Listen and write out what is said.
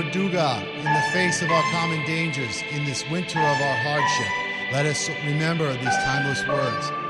Duga, in the face of our common dangers, in this winter of our hardship, let us remember these timeless words.